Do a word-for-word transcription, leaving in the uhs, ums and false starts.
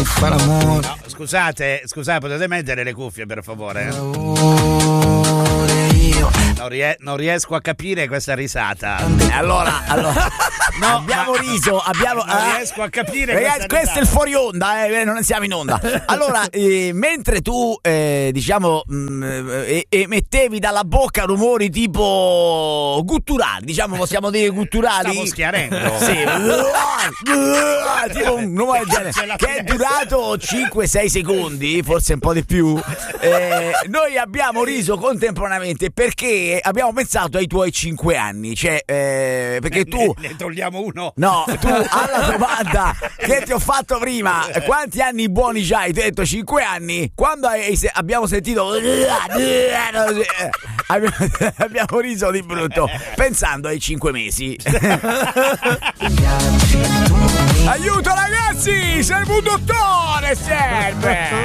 e fa l'amore. No, scusate, scusate, potete mettere le cuffie per favore? Non, rie- non riesco a capire questa risata. Allora, allora no, abbiamo ma- riso, abbiamo non ah, riesco a capire ragazzi, questa questo risata. è il fuori onda, eh, non siamo in onda. Allora, eh, mentre tu eh, diciamo mh, eh, emettevi dalla bocca rumori tipo gutturali, diciamo possiamo dire gutturali. Stavo schiarendo. Sì. Tipo un rumore del genere, Ce la che è finestra. durato cinque sei secondi, forse un po' di più. Eh, noi abbiamo riso contemporaneamente perché abbiamo pensato ai tuoi cinque anni, cioè eh, perché tu Ne, ne togliamo uno. no, tu alla domanda che ti ho fatto prima, quanti anni buoni c'hai? Ti ho detto cinque anni. Quando hai, se, abbiamo sentito abbiamo, abbiamo riso di brutto pensando ai cinque mesi. Aiuto ragazzi, serve un dottore, serve.